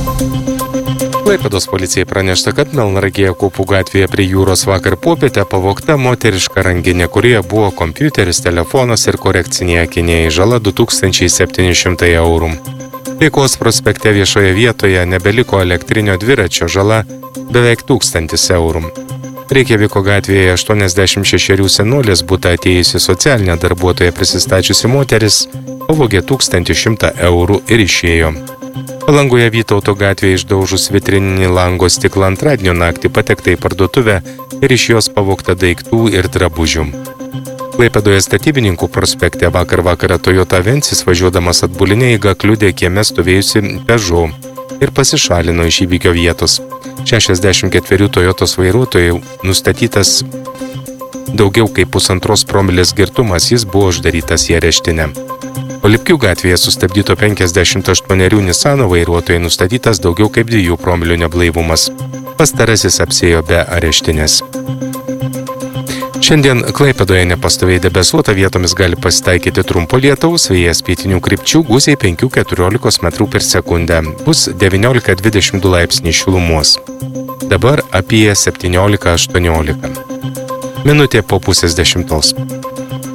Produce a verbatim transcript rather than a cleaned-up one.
Klaipėdos policijai pranešta, kad Melnragėje Kopų gatvėje prie jūros vakar popietę pavogta moteriška rankinė, kurioje buvo kompiuteris, telefonas ir korekciniai akiniai, žala du tūkstančiai septyni šimtai eurų. Taikos prospekte viešoje vietoje nebeliko elektrinio dviračio, žala beveik tūkstantis eurų. Reikjaviko gatvėje aštuoniasdešimt šešerių senolės butą atėjusi socialinė darbuotoja prisistačiusi moteris pavogė tūkstantį šimtą eurų ir išėjo. Palangoje Vytauto gatvėje išdaužus vitrininį lango stiklą antradienio naktį patekta į parduotuvę ir iš jos pavogta daiktų ir drabužių. Klaipėdoje Statybininkų prospekte vakar vakarą Toyota Avensis važiuodamas atbuline eiga kliudė kieme stovėjusi Peugeot ir pasišalino iš įvykio vietos. šešiasdešimt ketverių Toyotos vairuotojų nustatytas daugiau kaip pusantros promilės girtumas, jis buvo uždarytas į areštinę. O Lipkių gatvėje sustabdyto penkiasdešimt aštuonerių Nisano vairuotojai nustatytas daugiau kaip dviejų promilių neblaivumas. Pastarasis apsėjo be areštinės. Šiandien Klaipėdoje nepastoviai debesuota, vietomis gali pasitaikyti trumpo lietaus, vėjas pietinių krypčių, gūsiai penki iki keturiolikos metrų per sekundę. Bus devyniolika dvidešimt du laipsniai šilumos. Dabar apie septyniolika aštuoniolika. Minutė po pusės dešimtos.